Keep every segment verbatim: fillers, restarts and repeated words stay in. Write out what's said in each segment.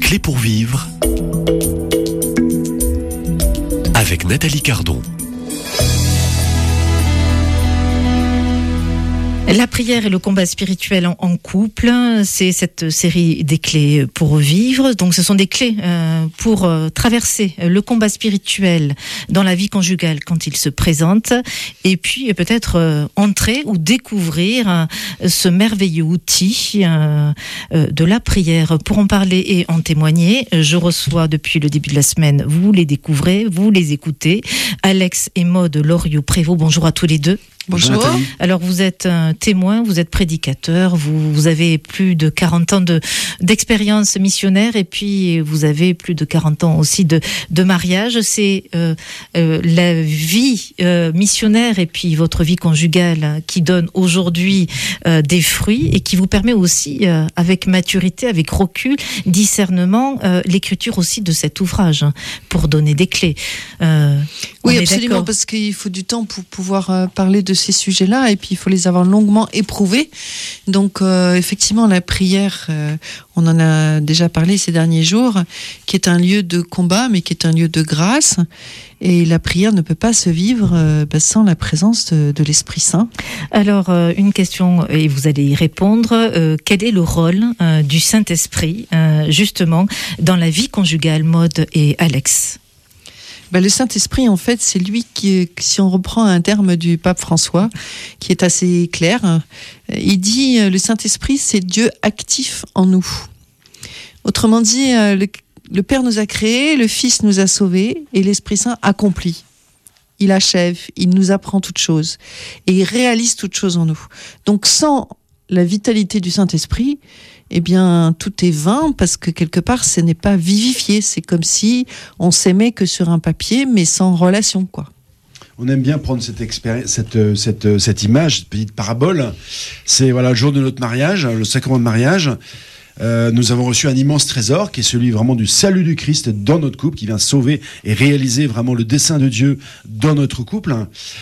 clés pour vivre avec Nathalie Cardon. La prière et le combat spirituel en, en couple, c'est cette série des clés pour vivre. Donc ce sont des clés euh, pour euh, traverser le combat spirituel dans la vie conjugale quand il se présente, et puis peut-être euh, entrer ou découvrir euh, ce merveilleux outil euh, euh, de la prière. Pour en parler et en témoigner, je reçois depuis le début de la semaine, vous les découvrez, vous les écoutez, Alex et Maude Loriot-Prévost. Bonjour à tous les deux. Bonjour. Alors vous êtes un témoin, vous êtes prédicateur, vous, vous avez plus de quarante ans de, d'expérience missionnaire, et puis vous avez plus de quarante ans aussi de, de mariage. C'est euh, euh, la vie euh, missionnaire et puis votre vie conjugale qui donne aujourd'hui euh, des fruits et qui vous permet aussi, euh, avec maturité, avec recul, discernement, euh, l'écriture aussi de cet ouvrage, hein, pour donner des clés. Euh, oui, absolument, parce qu'il faut du temps pour pouvoir euh, parler de ces sujets-là, et puis il faut les avoir longuement éprouvés. Donc euh, effectivement, la prière, euh, on en a déjà parlé ces derniers jours, qui est un lieu de combat, mais qui est un lieu de grâce. Et la prière ne peut pas se vivre euh, bah, sans la présence de, de l'Esprit Saint. Alors, euh, une question, et vous allez y répondre. Euh, quel est le rôle euh, du Saint-Esprit, euh, justement, dans la vie conjugale, Maude et Alex ? Ben, le Saint-Esprit, en fait, c'est lui qui, si on reprend un terme du pape François, qui est assez clair, il dit, le Saint-Esprit, c'est Dieu actif en nous. Autrement dit, le, le Père nous a créés, le Fils nous a sauvés, et l'Esprit Saint accomplit. Il achève, il nous apprend toutes choses, et il réalise toutes choses en nous. Donc, sans la vitalité du Saint-Esprit, eh bien, tout est vain, parce que quelque part, ce n'est pas vivifié. C'est comme si on s'aimait que sur un papier, mais sans relation, quoi. On aime bien prendre cette, expéri- cette, cette, cette image, cette petite parabole. C'est voilà, le jour de notre mariage, le sacrement de mariage. Euh, nous avons reçu un immense trésor, qui est celui vraiment du salut du Christ dans notre couple, qui vient sauver et réaliser vraiment le dessein de Dieu dans notre couple.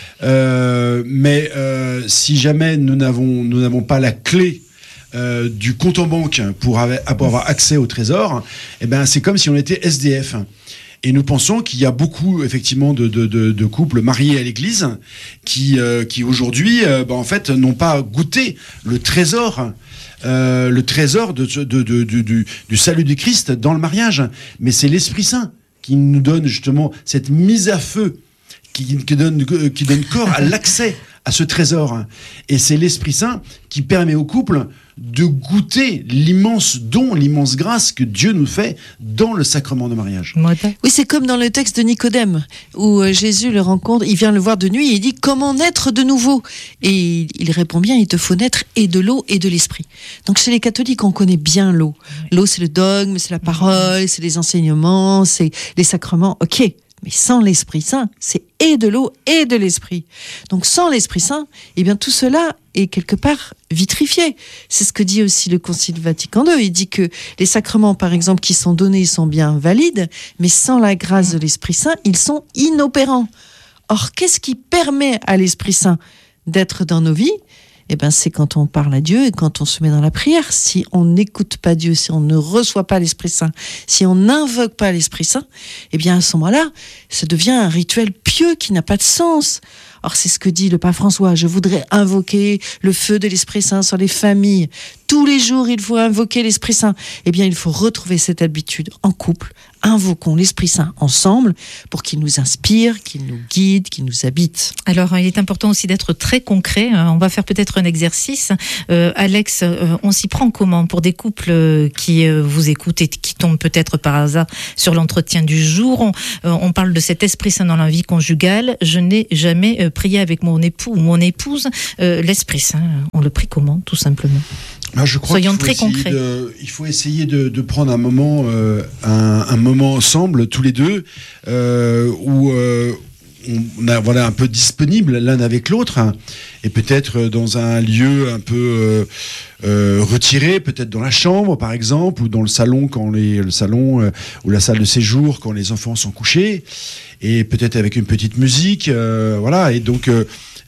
Euh, mais euh, si jamais nous n'avons, nous n'avons pas la clé Euh, du compte en banque pour, ava- pour avoir accès au trésor, eh ben, c'est comme si on était S D F. Et nous pensons qu'il y a beaucoup, effectivement, de, de, de, de couples mariés à l'église qui, euh, qui aujourd'hui, euh, ben, en fait, n'ont pas goûté le trésor, euh, le trésor de, de, de, de, du, du salut du Christ dans le mariage. Mais c'est l'Esprit Saint qui nous donne justement cette mise à feu, qui, qui, donne, qui donne corps à l'accès à ce trésor. Et c'est l'Esprit Saint qui permet au couple de goûter l'immense don, l'immense grâce que Dieu nous fait dans le sacrement de mariage. Oui, c'est comme dans le texte de Nicodème, où Jésus le rencontre, il vient le voir de nuit et il dit « Comment naître de nouveau ?» Et il répond bien « Il te faut naître et de l'eau et de l'esprit ». Donc chez les catholiques, on connaît bien l'eau. L'eau, c'est le dogme, c'est la parole, c'est les enseignements, c'est les sacrements, ok. Mais sans l'Esprit Saint, c'est et de l'eau et de l'Esprit. Donc sans l'Esprit Saint, eh bien tout cela est quelque part vitrifié. C'est ce que dit aussi le Concile Vatican deux. Il dit que les sacrements, par exemple, qui sont donnés sont bien valides, mais sans la grâce de l'Esprit Saint, ils sont inopérants. Or, qu'est-ce qui permet à l'Esprit Saint d'être dans nos vies ? Eh ben, c'est quand on parle à Dieu et quand on se met dans la prière. Si on n'écoute pas Dieu, si on ne reçoit pas l'Esprit Saint, si on n'invoque pas l'Esprit Saint, eh bien, à ce moment-là, ça devient un rituel pieux qui n'a pas de sens. Or, c'est ce que dit le pape François. Je voudrais invoquer le feu de l'Esprit Saint sur les familles. Tous les jours, il faut invoquer l'Esprit Saint. Eh bien, il faut retrouver cette habitude en couple. Invoquons l'Esprit Saint ensemble pour qu'il nous inspire, qu'il nous guide, qu'il nous habite. Alors, il est important aussi d'être très concret. On va faire peut-être un exercice. Euh, Alex, euh, on s'y prend comment pour des couples qui euh, vous écoutent et qui tombent peut-être par hasard sur l'entretien du jour? On, euh, on parle de cet Esprit Saint dans la vie conjugale. Je n'ai jamais euh, prié avec mon époux ou mon épouse. Euh, L'Esprit Saint, on le prie comment, tout simplement? Ben, je crois Soyons qu'il faut très concrets. De, il faut essayer de, de prendre un moment, euh, un, un moment ensemble, tous les deux, euh, où euh, on a voilà un peu disponible l'un avec l'autre, hein, et peut-être dans un lieu un peu euh, euh, retiré, peut-être dans la chambre par exemple, ou dans le salon quand les, le salon euh, ou la salle de séjour quand les enfants sont couchés, et peut-être avec une petite musique, euh, voilà. Et donc euh,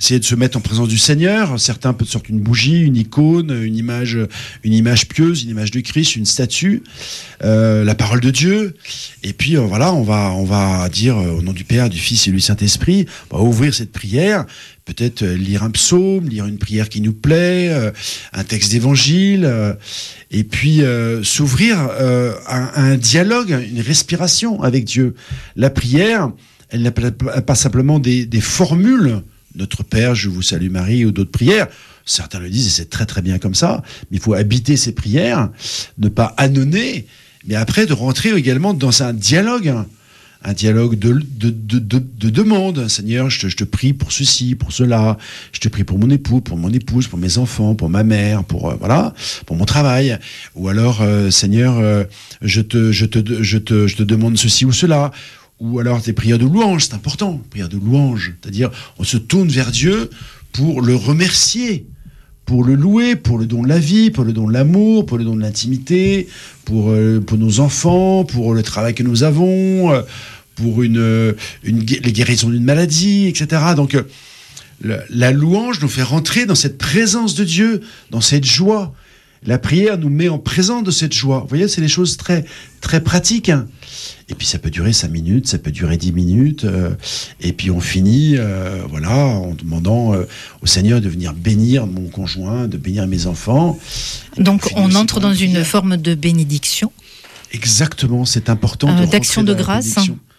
essayer de se mettre en présence du Seigneur. Certains peut sortir une bougie, une icône, une image, une image pieuse, une image de Christ, une statue, euh, la parole de Dieu. Et puis euh, voilà, on va, on va dire euh, au nom du Père, du Fils et du Saint-Esprit, on va ouvrir cette prière. Peut-être euh, lire un psaume, lire une prière qui nous plaît, euh, un texte d'évangile, euh, et puis euh, s'ouvrir euh, à, à un dialogue, une respiration avec Dieu. La prière, elle n'a pas, pas simplement des, des formules, Notre Père, je vous salue Marie, ou d'autres prières. Certains le disent, et c'est très très bien comme ça, mais il faut habiter ces prières, ne pas annonner, mais après de rentrer également dans un dialogue, un dialogue de, de, de, de, de demande. Seigneur, je te, je te prie pour ceci, pour cela, je te prie pour mon époux, pour mon épouse, pour mes enfants, pour ma mère, pour euh, voilà, pour mon travail. Ou alors, euh, Seigneur, euh, je, te, je, te, je, te, je te demande ceci ou cela. Ou alors des prières de louange, c'est important, prières de louange, c'est-à-dire on se tourne vers Dieu pour le remercier, pour le louer, pour le don de la vie, pour le don de l'amour, pour le don de l'intimité, pour, euh, pour nos enfants, pour le travail que nous avons, euh, pour une, une, les guérisons d'une maladie, et cetera. Donc euh, le, la louange nous fait rentrer dans cette présence de Dieu, dans cette joie. La prière nous met en présence de cette joie. Vous voyez, c'est des choses très, très pratiques. Hein. Et puis ça peut durer cinq minutes, ça peut durer dix minutes. Euh, et puis on finit euh, voilà, en demandant euh, au Seigneur de venir bénir mon conjoint, de bénir mes enfants. Donc on, on entre dans une forme de bénédiction. Exactement, c'est important. Euh, de d'action de grâce.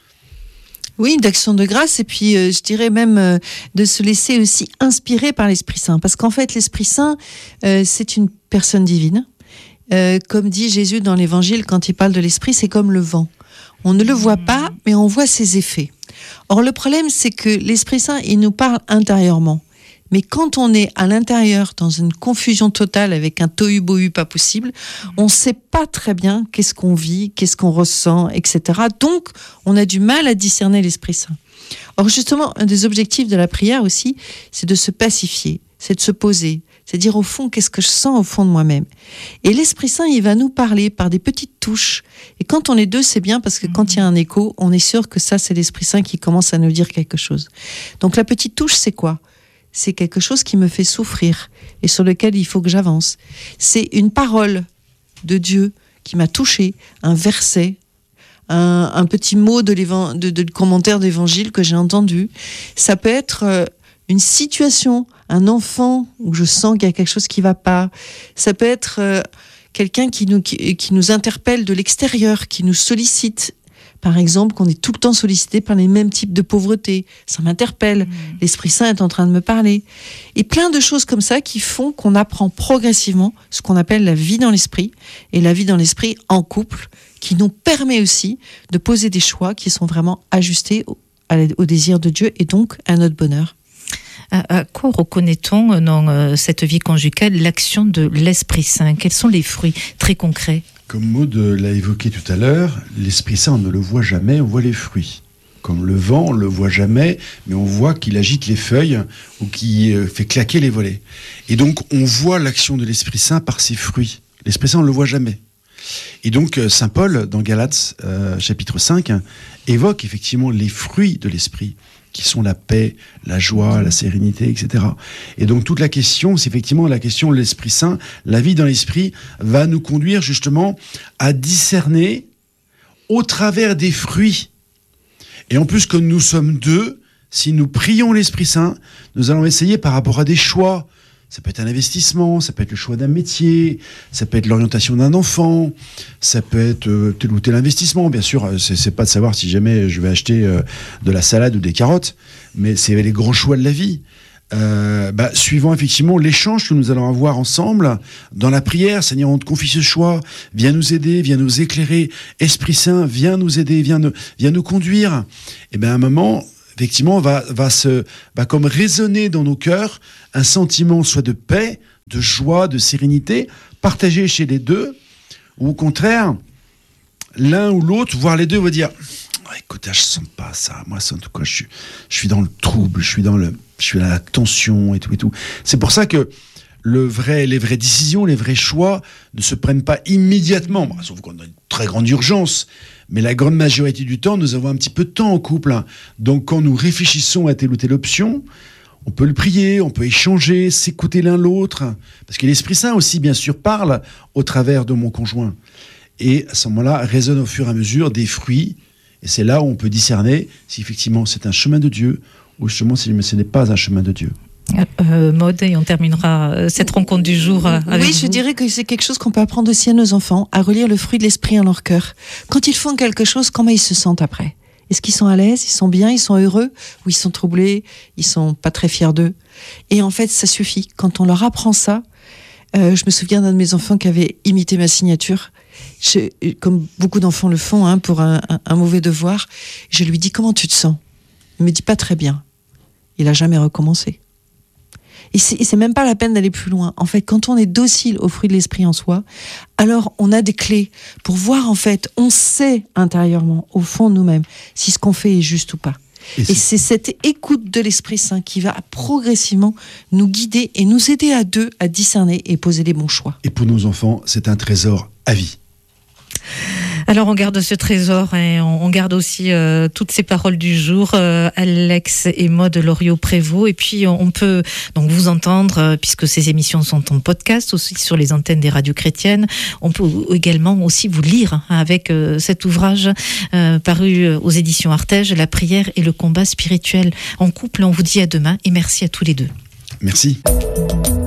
Oui, d'action de grâce, et puis euh, je dirais même euh, de se laisser aussi inspirer par l'Esprit Saint. Parce qu'en fait, l'Esprit Saint, euh, c'est une personne divine. Euh, comme dit Jésus dans l'Évangile, quand il parle de l'Esprit, c'est comme le vent. On ne le voit pas, mais on voit ses effets. Or, le problème, c'est que l'Esprit Saint, il nous parle intérieurement. Mais quand on est à l'intérieur, dans une confusion totale, avec un tohu-bohu pas possible, on ne sait pas très bien qu'est-ce qu'on vit, qu'est-ce qu'on ressent, et cetera. Donc, on a du mal à discerner l'Esprit Saint. Or, justement, un des objectifs de la prière aussi, c'est de se pacifier, c'est de se poser, c'est de dire au fond, qu'est-ce que je sens au fond de moi-même. Et l'Esprit Saint, il va nous parler par des petites touches. Et quand on est deux, c'est bien, parce que quand il y a un écho, on est sûr que ça, c'est l'Esprit Saint qui commence à nous dire quelque chose. Donc, la petite touche, c'est quoi ? C'est quelque chose qui me fait souffrir et sur lequel il faut que j'avance. C'est une parole de Dieu qui m'a touchée, un verset, un, un petit mot de, de, de commentaire d'évangile que j'ai entendu. Ça peut être euh, une situation, un enfant où je sens qu'il y a quelque chose qui ne va pas. Ça peut être euh, quelqu'un qui nous, qui, qui nous interpelle de l'extérieur, qui nous sollicite. Par exemple, qu'on est tout le temps sollicité par les mêmes types de pauvreté. Ça m'interpelle. Mmh. L'Esprit Saint est en train de me parler. Et plein de choses comme ça qui font qu'on apprend progressivement ce qu'on appelle la vie dans l'esprit. Et la vie dans l'esprit en couple, qui nous permet aussi de poser des choix qui sont vraiment ajustés au, au désir de Dieu et donc à notre bonheur. À, à quoi reconnaît-on dans euh, cette vie conjugale l'action de l'Esprit Saint ? Quels sont les fruits très concrets ? Comme Maud l'a évoqué tout à l'heure, l'Esprit Saint, on ne le voit jamais, on voit les fruits. Comme le vent, on ne le voit jamais, mais on voit qu'il agite les feuilles ou qu'il fait claquer les volets. Et donc, on voit l'action de l'Esprit Saint par ses fruits. L'Esprit Saint, on ne le voit jamais. Et donc, Saint Paul, dans Galates, euh, chapitre cinq, évoque effectivement les fruits de l'Esprit, qui sont la paix, la joie, la sérénité, et cetera. Et donc toute la question, c'est effectivement la question de l'Esprit Saint. La vie dans l'Esprit va nous conduire justement à discerner au travers des fruits. Et en plus, comme nous sommes deux, si nous prions l'Esprit Saint, nous allons essayer par rapport à des choix. Ça peut être un investissement, ça peut être le choix d'un métier, ça peut être l'orientation d'un enfant, ça peut être euh, tel ou tel investissement. Bien sûr, c'est, c'est pas de savoir si jamais je vais acheter euh, de la salade ou des carottes, mais c'est les grands choix de la vie. Euh, bah, suivant effectivement l'échange que nous allons avoir ensemble dans la prière, Seigneur, on te confie ce choix, viens nous aider, viens nous éclairer, Esprit Saint, viens nous aider, viens nous, viens nous conduire. Et bien à un moment, effectivement, va, va, se, va comme résonner dans nos cœurs un sentiment soit de paix, de joie, de sérénité, partagé chez les deux, ou au contraire, l'un ou l'autre, voire les deux, va dire oh, « Écoute, je sens pas ça, moi, en tout cas, je suis, je suis dans le trouble, je suis dans, le, je suis dans la tension, et tout, et tout. » C'est pour ça que le vrai, les vraies décisions, les vrais choix ne se prennent pas immédiatement, bon, sauf qu'on a une très grande urgence. Mais la grande majorité du temps, nous avons un petit peu de temps en couple. Hein. Donc, quand nous réfléchissons à telle ou telle option, On peut le prier, on peut échanger, s'écouter l'un l'autre, parce que l'Esprit Saint aussi, bien sûr, parle au travers de mon conjoint. Et à ce moment-là, résonnent au fur et à mesure des fruits, et c'est là où on peut discerner si effectivement c'est un chemin de Dieu, ou justement si ce n'est pas un chemin de Dieu. Euh, Maud, et on terminera cette rencontre du jour avec Oui, vous. je dirais que c'est quelque chose qu'on peut apprendre aussi à nos enfants, à relire le fruit de l'esprit en leur cœur. Quand ils font quelque chose, comment ils se sentent après ? Est-ce qu'ils sont à l'aise, ils sont bien, ils sont heureux, ou ils sont troublés, ils sont pas très fiers d'eux ? Et en fait, ça suffit. Quand on leur apprend ça, euh, je me souviens d'un de mes enfants qui avait imité ma signature. Je, comme beaucoup d'enfants le font, hein, pour un, un, un mauvais devoir, je lui dis « Comment tu te sens ?» Il me dit « Pas très bien ». Il a jamais recommencé. Et c'est, et c'est même pas la peine d'aller plus loin. En fait, quand on est docile au fruit de l'esprit en soi, alors on a des clés pour voir, en fait, on sait intérieurement, au fond de nous-mêmes, si ce qu'on fait est juste ou pas. Et, et c'est... c'est cette écoute de l'Esprit Saint qui va progressivement nous guider et nous aider à deux à discerner et poser les bons choix. Et pour nos enfants, c'est un trésor à vie. Alors on garde ce trésor et on garde aussi euh, toutes ces paroles du jour, euh, Alex et Maud Loriot-Prévost, et puis on peut donc vous entendre euh, puisque ces émissions sont en podcast aussi sur les antennes des radios chrétiennes. On peut également aussi vous lire hein, avec euh, cet ouvrage euh, paru aux éditions Artege, La prière et le combat spirituel en couple. On vous dit à demain et merci à tous les deux. Merci.